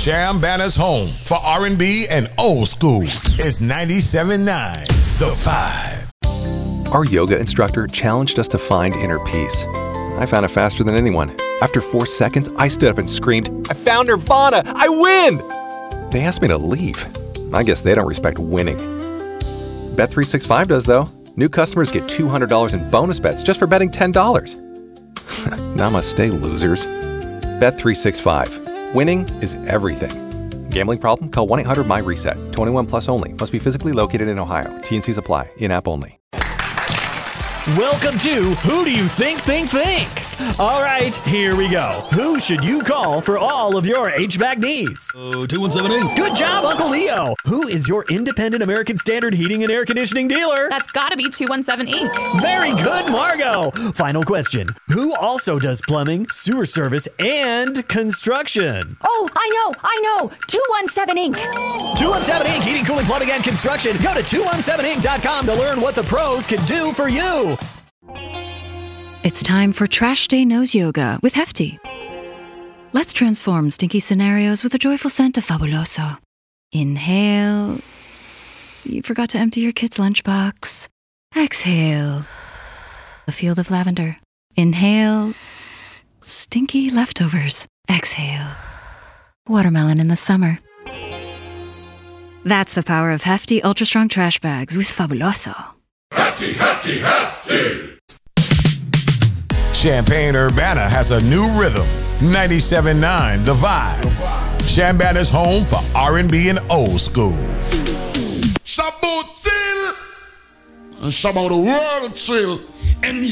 Shambana's home for R&B and old school is 97.9 The Vibe. Our yoga instructor challenged us to find inner peace. I found it faster than anyone. After 4 seconds, I stood up and screamed, "I found Nirvana! I win!" They asked me to leave. I guess they don't respect winning. Bet365 does, though. New customers get $200 in bonus bets just for betting $10. Namaste, losers. Bet365. Winning is everything. Gambling problem? Call 1-800-MY-RESET. 21 plus only. Must be physically located in Ohio. T&Cs apply. In-app only. Welcome to Who Do You Think? All right, here we go. Who should you call for all of your HVAC needs? 2178. Good job, Uncle Leo. Who is your independent American Standard heating and air conditioning dealer? That's gotta be 217 Inc. Very good, Margo. Final question. Who also does plumbing, sewer service, and construction? Oh, I know. 217 Inc. 217 Inc. Heating, cooling, plumbing, and construction. Go to 217inc.com to learn what the pros can do for you. It's time for Trash Day Nose Yoga with Hefty. Let's transform stinky scenarios with a joyful scent of Fabuloso. Inhale. You forgot to empty your kid's lunchbox. Exhale. A field of lavender. Inhale. Stinky leftovers. Exhale. Watermelon in the summer. That's the power of Hefty Ultra Strong Trash Bags with Fabuloso. Hefty, hefty, hefty! Champaign-Urbana has a new rhythm. 97.9 The Vibe. Shambana's home for R&B and old school. Shabbat chill. And Shabbat the world chill. And